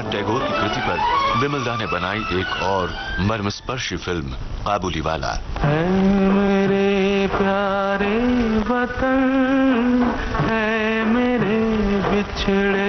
रविंद्रनाथ टैगोर की कृति पर विमलदा ने बनाई एक और मर्मस्पर्शी फिल्म काबुलीवाला। है मेरे प्यारे वतन, है मेरे बिछड़े